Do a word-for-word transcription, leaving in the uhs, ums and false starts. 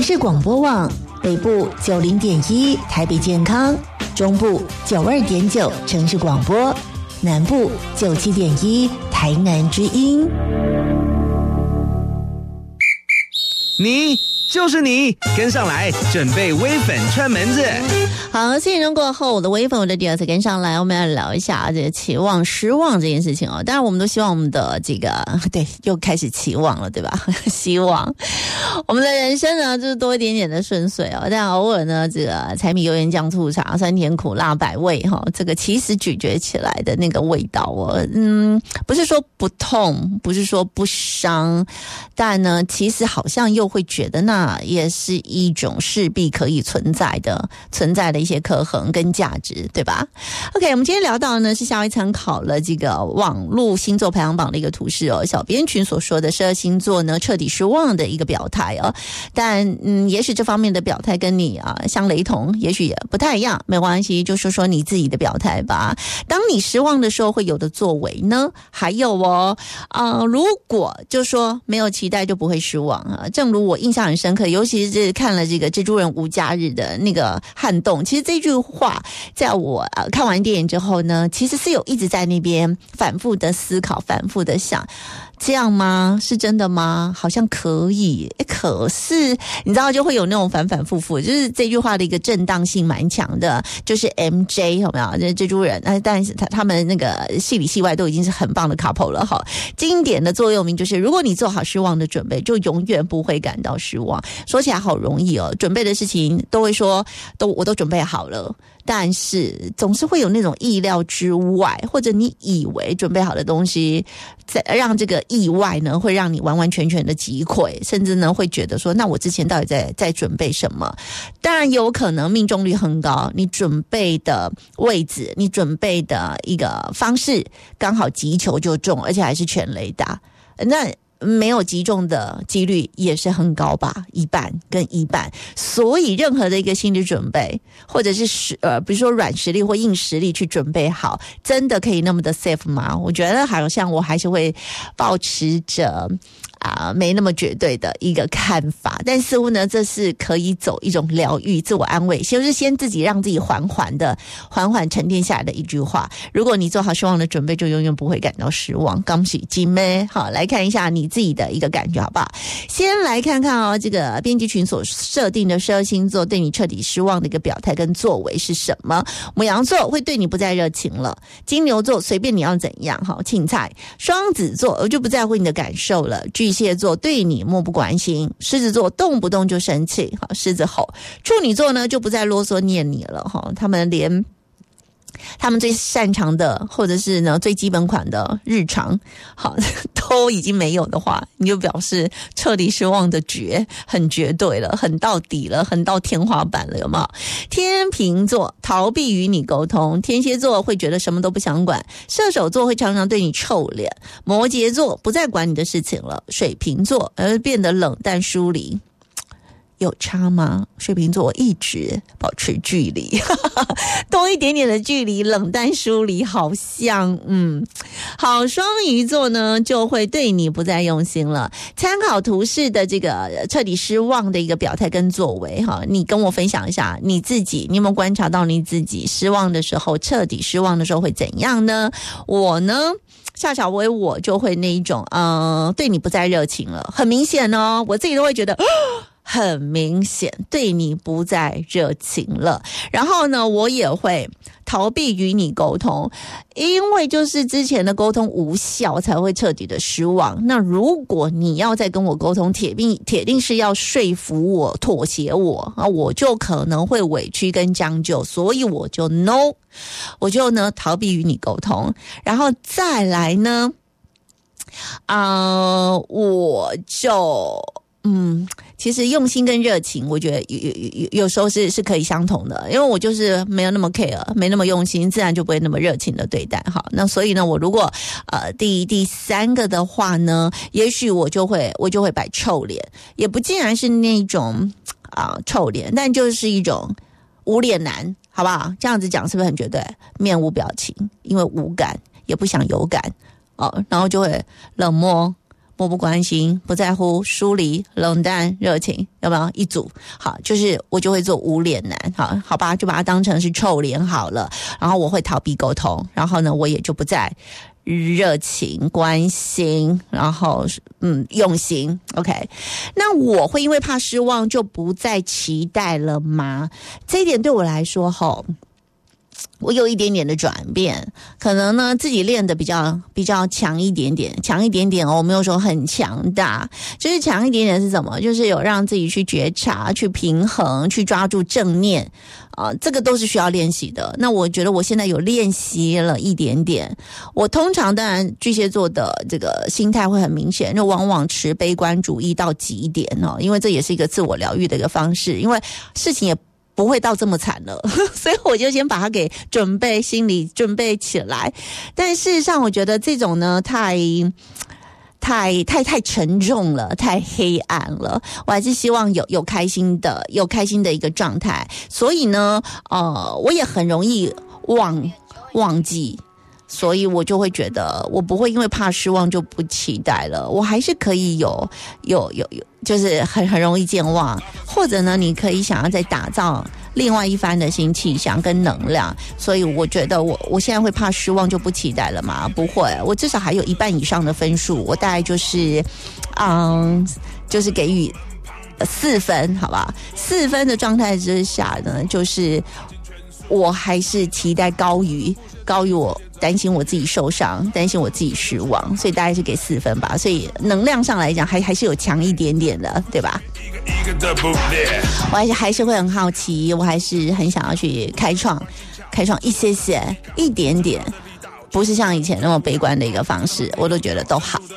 市广播网北部九零点一台北健康，中部九二点九城市广播，南部九七点一台南之音。 你就是你，跟上来，准备微粉串门子。 好，四点钟过后，我的微粉，我的第二次跟上来，我们要聊一下这个期望、失望这件事情哦。当然，我们都希望我们的这个对，又开始期望了，对吧？希望我们的人生呢，就是多一点点的顺遂哦。但偶尔呢，这个柴米油盐酱醋茶，酸甜苦辣百味哈、哦，这个其实咀嚼起来的那个味道哦，嗯，不是说不痛，不是说不伤，但呢，其实好像又会觉得那也是一种势必可以存在的存在的一些刻痕跟价值，对吧 ？OK， 我们今天聊到的呢是夏威参考了这个网络星座排行榜的一个图示哦，小编群所说的十二星座呢彻底失望的一个表态哦，但嗯，也许这方面的表态跟你啊相雷同，也许也不太一样，没关系，就说说你自己的表态吧。当你失望的时候会有的作为呢，还有哦，呃，如果就说没有期待就不会失望啊，正如我印象很深刻，尤其是看了这个蜘蛛人无假日的那个撼动。其实这句话在我、呃、看完电影之后呢，其实是有一直在那边反复的思考，反复的想，这样吗？是真的吗？好像可以，可是你知道就会有那种反反复复，就是这句话的一个震荡性蛮强的，就是 M J 有没有？这蜘蛛人，但是他他们那个戏里戏外都已经是很棒的 couple 了哈。经典的座右铭就是：如果你做好失望的准备，就永远不会感到失望。说起来好容易哦，准备的事情都会说，都我都准备好了。但是总是会有那种意料之外，或者你以为准备好的东西，在让这个意外呢，会让你完完全全的击溃，甚至呢会觉得说，那我之前到底在在准备什么？当然有可能命中率很高，你准备的位置，你准备的一个方式，刚好击球就中，而且还是全垒打。那没有击中的几率也是很高吧，一半跟一半。所以任何的一个心理准备，或者是实呃，比如说软实力或硬实力去准备好，真的可以那么的 safe 吗？我觉得好像我还是会抱持着啊、呃，没那么绝对的一个看法。但似乎呢，这是可以走一种疗愈、自我安慰，就是先自己让自己缓缓的、缓缓沉淀下来的一句话。如果你做好失望的准备，就永远不会感到失望。恭喜金妹，好，来看一下你自己的一个感觉好不好？先来看看哦，这个编辑群所设定的十二星座对你彻底失望的一个表态跟作为是什么？牡羊座会对你不再热情了，金牛座随便你要怎样，好，青菜。双子座我就不在乎你的感受了，巨蟹座对你漠不关心，狮子座动不动就生气，好，狮子吼。处女座呢就不再啰嗦念你了哈，他们连他们最擅长的或者是呢最基本款的日常好都已经没有的话，你就表示彻底失望的绝很绝对了，很到底了，很到天花板了，有没有？天秤座逃避与你沟通，天蝎座会觉得什么都不想管，射手座会常常对你臭脸，摩羯座不再管你的事情了，水瓶座而变得冷淡疏离。有差吗？水瓶座一直保持距离多一点点的距离，冷淡疏离，好像嗯，好，双鱼座呢就会对你不再用心了。参考图示的这个彻底失望的一个表态跟作为哈，你跟我分享一下你自己，你有没有观察到你自己失望的时候，彻底失望的时候会怎样呢？我呢夏小薇我就会那一种呃，对你不再热情了，很明显哦，我自己都会觉得很明显对你不再热情了。然后呢我也会逃避与你沟通，因为就是之前的沟通无效才会彻底的失望。那如果你要再跟我沟通，铁定铁定是要说服我妥协我啊，我就可能会委屈跟将就，所以我就 no 我就呢逃避与你沟通。然后再来呢呃我就嗯，其实用心跟热情，我觉得有有有时候是是可以相同的，因为我就是没有那么 care， 没那么用心，自然就不会那么热情的对待。好，那所以呢，我如果呃第第三个的话呢，也许我就会我就会摆臭脸，也不尽然是那种啊、呃、臭脸，但就是一种无脸男，好不好？这样子讲是不是很绝对？面无表情，因为无感，也不想有感哦，然后就会冷漠。 漠不关心、不在乎、疏离、冷淡、热情，有没有一组？好，就是我就会做无脸男，好好吧，就把它当成是臭脸好了。然后我会逃避沟通，然后呢，我也就不再热情、关心，然后嗯用心 ，OK。那我会因为怕失望就不再期待了吗？这一点对我来说，吼。我有一点点的转变，可能呢自己练的比较比较强一点点，强一点点哦，我没有说很强大，就是强一点点是什么？就是有让自己去觉察、去平衡、去抓住正念啊、呃，这个都是需要练习的。那我觉得我现在有练习了一点点。我通常当然巨蟹座的这个心态会很明显，就往往持悲观主义到极点哦，因为这也是一个自我疗愈的一个方式，因为事情也不会到这么惨了，所以我就先把它给准备心理准备起来。但事实上我觉得这种呢太太太太沉重了，太黑暗了，我还是希望有有开心的有开心的一个状态。所以呢呃我也很容易忘忘记，所以我就会觉得我不会因为怕失望就不期待了，我还是可以有有有有就是很很容易健忘，或者呢你可以想要再打造另外一番的新气象跟能量。所以我觉得我我现在会怕失望就不期待了吗？不会，我至少还有一半以上的分数，我大概就是嗯就是给予四分，好吧，四分的状态之下呢，就是我还是期待高于高于我担心我自己受伤，担心我自己失望，所以大概是给四分吧。所以能量上来讲还还是有强一点点的，对吧？我还是还是会很好奇，我还是很想要去开创开创一些些一点点，不是像以前那么悲观的一个方式，我都觉得都好。